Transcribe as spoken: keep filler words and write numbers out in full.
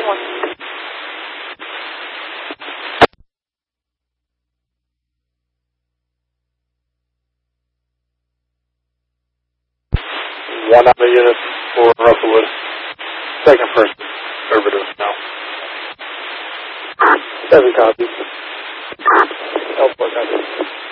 one. One on the unit for Russellwood. Second person, conservative now. Seven copies. L four copies.